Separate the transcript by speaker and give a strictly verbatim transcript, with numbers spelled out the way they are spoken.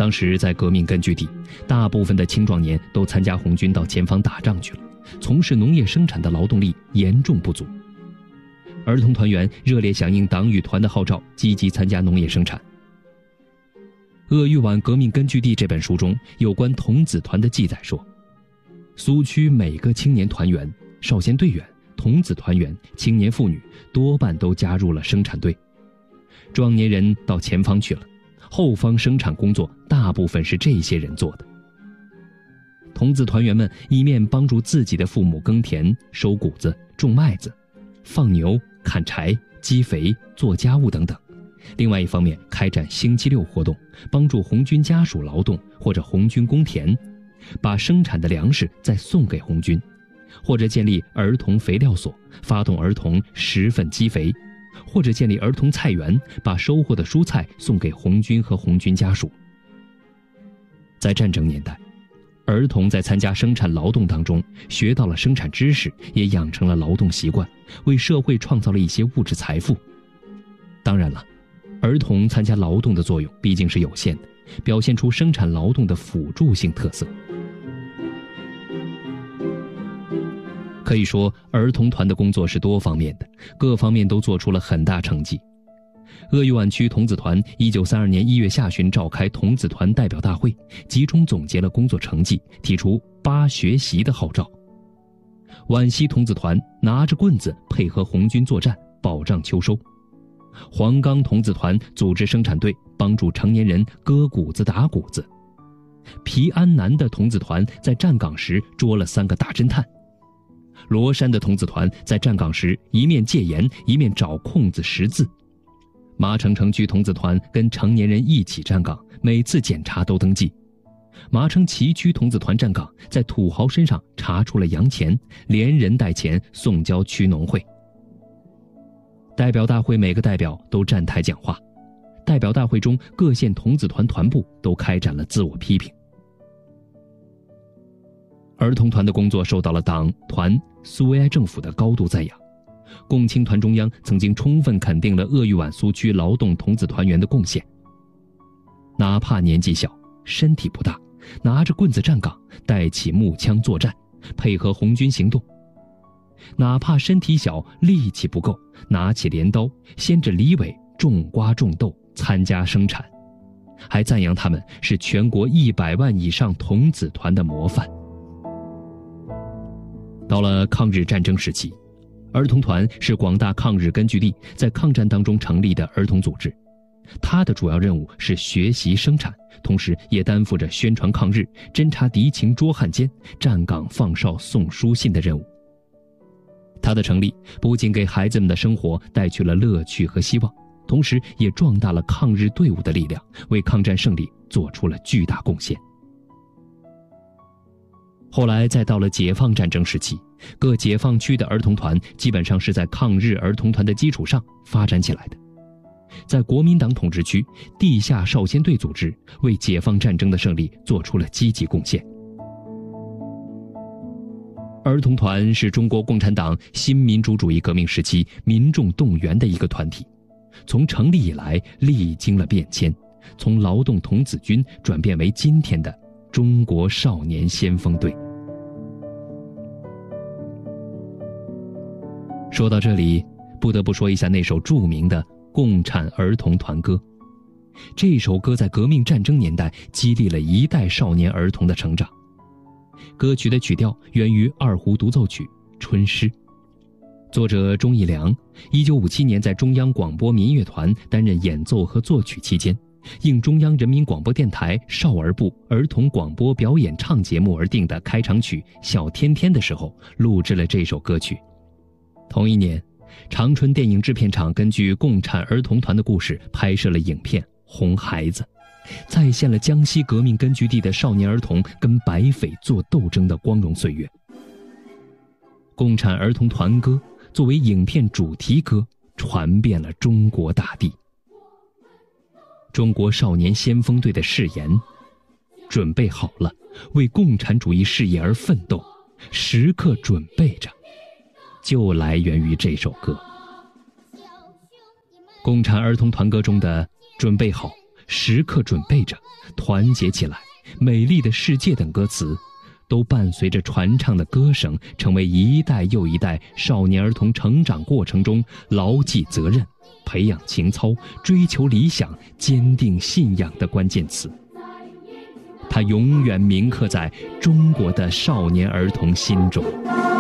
Speaker 1: 当时在革命根据地，大部分的青壮年都参加红军到前方打仗去了，从事农业生产的劳动力严重不足。儿童团员热烈响应党与团的号召，积极参加农业生产。《鄂豫皖革命根据地》这本书中有关童子团的记载说，苏区每个青年团员、少先队员、童子团员、青年妇女多半都加入了生产队，壮年人到前方去了，后方生产工作大部分是这些人做的。童子团员们一面帮助自己的父母耕田、收谷子、种麦子、放牛、砍柴、积肥、做家务等等，另外一方面开展星期六活动，帮助红军家属劳动或者红军耕田，把生产的粮食再送给红军，或者建立儿童肥料所，发动儿童十份积肥，或者建立儿童菜园，把收获的蔬菜送给红军和红军家属。在战争年代，儿童在参加生产劳动当中学到了生产知识，也养成了劳动习惯，为社会创造了一些物质财富。当然了，儿童参加劳动的作用毕竟是有限的，表现出生产劳动的辅助性特色。可以说，儿童团的工作是多方面的，各方面都做出了很大成绩。鄂豫皖区童子团一九三二年一月下旬召开童子团代表大会，集中总结了工作成绩，提出八学习的号召。皖西童子团拿着棍子配合红军作战，保障秋收。黄冈童子团组织生产队，帮助成年人割谷子打谷子。皮安南的童子团在站岗时捉了三个大侦探。罗山的童子团在站岗时一面戒严，一面找空子识字。麻城城区童子团跟成年人一起站岗，每次检查都登记。麻城旗区童子团站岗，在土豪身上查出了洋钱，连人带钱送交区农会。代表大会每个代表都站台讲话，代表大会中各县童子团团部都开展了自我批评。儿童团的工作受到了党、团、苏维埃政府的高度赞扬。共青团中央曾经充分肯定了鄂豫皖苏区劳动童子团员的贡献。哪怕年纪小，身体不大，拿着棍子站岗，带起木枪作战，配合红军行动；哪怕身体小，力气不够，拿起镰刀，掀着犁尾，种瓜种豆，参加生产。还赞扬他们是全国一百万以上童子团的模范。到了抗日战争时期，儿童团是广大抗日根据地在抗战当中成立的儿童组织，它的主要任务是学习生产，同时也担负着宣传抗日、侦察敌情捉汉奸、站岗放哨送书信的任务。它的成立不仅给孩子们的生活带去了乐趣和希望，同时也壮大了抗日队伍的力量，为抗战胜利做出了巨大贡献。后来再到了解放战争时期，各解放区的儿童团基本上是在抗日儿童团的基础上发展起来的。在国民党统治区，地下少先队组织为解放战争的胜利做出了积极贡献。儿童团是中国共产党新民主主义革命时期民众动员的一个团体，从成立以来历经了变迁，从劳动童子军转变为今天的中国少年先锋队。说到这里，不得不说一下那首著名的《共产儿童团歌》。这首歌在革命战争年代激励了一代少年儿童的成长。歌曲的曲调源于二胡独奏曲《春诗》，作者钟义良一九五七年在中央广播民乐团担任演奏和作曲期间，应中央人民广播电台少儿部儿童广播表演唱节目而定的开场曲《小天天》的时候，录制了这首歌曲。同一年，长春电影制片厂根据共产儿童团的故事拍摄了影片《红孩子》，再现了江西革命根据地的少年儿童跟白匪做斗争的光荣岁月。共产儿童团歌作为影片主题歌，传遍了中国大地。中国少年先锋队的誓言：准备好了，为共产主义事业而奋斗，时刻准备着，就来源于这首歌。共产儿童团歌中的准备好， 时刻准备着，团结起来，美丽的世界等歌词都伴随着传唱的歌声，成为一代又一代少年儿童成长过程中牢记责任、培养情操、追求理想、坚定信仰的关键词。它永远铭刻在中国的少年儿童心中。